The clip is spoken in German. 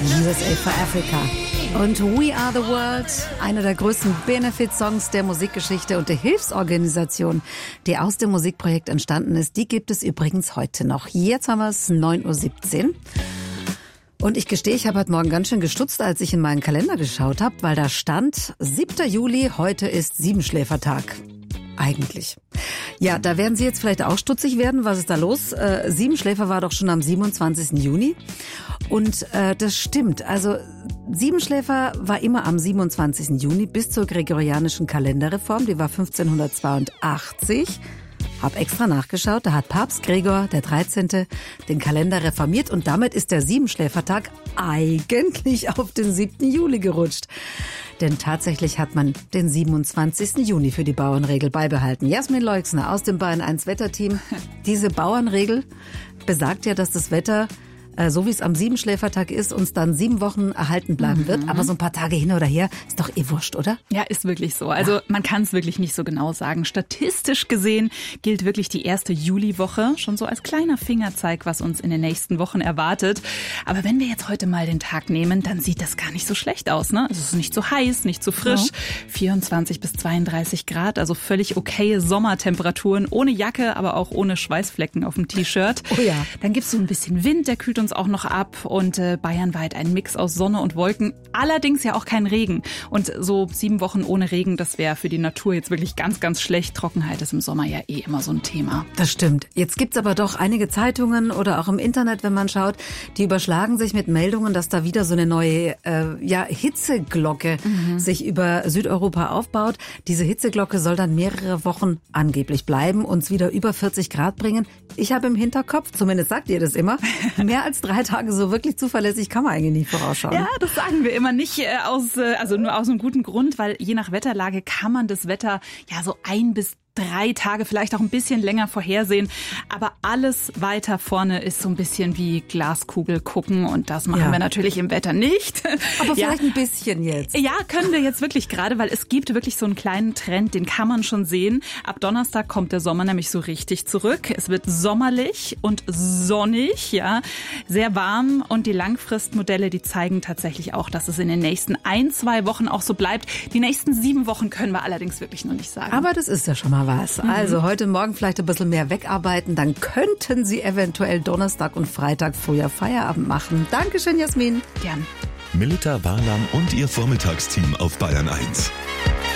USA for Africa. Und We Are the World, einer der größten Benefit-Songs der Musikgeschichte und der Hilfsorganisation, die aus dem Musikprojekt entstanden ist, die gibt es übrigens heute noch. Jetzt haben wir es 9:17 Uhr. Und ich gestehe, ich habe heute Morgen ganz schön gestutzt, als ich in meinen Kalender geschaut habe, weil da stand 7. Juli, heute ist Siebenschläfertag. Eigentlich. Ja, da werden Sie jetzt vielleicht auch stutzig werden. Was ist da los? Siebenschläfer war doch schon am 27. Juni. Und das stimmt. Also Siebenschläfer war immer am 27. Juni bis zur gregorianischen Kalenderreform. Die war 1582. Hab extra nachgeschaut, da hat Papst Gregor der 13. den Kalender reformiert und damit ist der Siebenschläfertag eigentlich auf den 7. Juli gerutscht. Denn tatsächlich hat man den 27. Juni für die Bauernregel beibehalten. Jasmin Leixner aus dem Bayern 1 Wetterteam. Diese Bauernregel besagt ja, dass das Wetter, so wie es am Siebenschläfertag ist, uns dann 7 Wochen erhalten bleiben wird. Aber so ein paar Tage hin oder her ist doch wurscht, oder? Ja, ist wirklich so. Also man kann es wirklich nicht so genau sagen. Statistisch gesehen gilt wirklich die erste Juliwoche schon so als kleiner Fingerzeig, was uns in den nächsten Wochen erwartet. Aber wenn wir jetzt heute mal den Tag nehmen, dann sieht das gar nicht so schlecht aus, ne? Es ist nicht so heiß, nicht so frisch. 24 bis 32 Grad, also völlig okaye Sommertemperaturen, ohne Jacke, aber auch ohne Schweißflecken auf dem T-Shirt. Oh ja. Dann gibt's so ein bisschen Wind, der kühlt uns auch noch ab und bayernweit ein Mix aus Sonne und Wolken, allerdings ja auch kein Regen. Und so 7 Wochen ohne Regen, das wäre für die Natur jetzt wirklich ganz, ganz schlecht. Trockenheit ist im Sommer ja immer so ein Thema. Das stimmt. Jetzt gibt's aber doch einige Zeitungen oder auch im Internet, wenn man schaut, die überschlagen sich mit Meldungen, dass da wieder so eine neue Hitzeglocke sich über Südeuropa aufbaut. Diese Hitzeglocke soll dann mehrere Wochen angeblich bleiben, uns wieder über 40 Grad bringen. Ich habe im Hinterkopf, zumindest sagt ihr das immer, mehr als 3 Tage so wirklich zuverlässig kann man eigentlich nicht vorausschauen. Ja, das sagen wir immer nicht nur aus einem guten Grund, weil je nach Wetterlage kann man das Wetter ja so 1 bis 3 Tage, vielleicht auch ein bisschen länger vorhersehen. Aber alles weiter vorne ist so ein bisschen wie Glaskugel gucken und das machen wir natürlich im Wetter nicht. Aber vielleicht ein bisschen jetzt. Ja, können wir jetzt wirklich gerade, weil es gibt wirklich so einen kleinen Trend, den kann man schon sehen. Ab Donnerstag kommt der Sommer nämlich so richtig zurück. Es wird sommerlich und sonnig, ja, sehr warm und die Langfristmodelle, die zeigen tatsächlich auch, dass es in den nächsten 1-2 Wochen auch so bleibt. Die nächsten 7 Wochen können wir allerdings wirklich noch nicht sagen. Aber das ist ja schon mal was. Also heute Morgen vielleicht ein bisschen mehr wegarbeiten, dann könnten Sie eventuell Donnerstag und Freitag früher Feierabend machen. Dankeschön, Jasmin. Gern. Melita Warlam und ihr Vormittagsteam auf Bayern 1.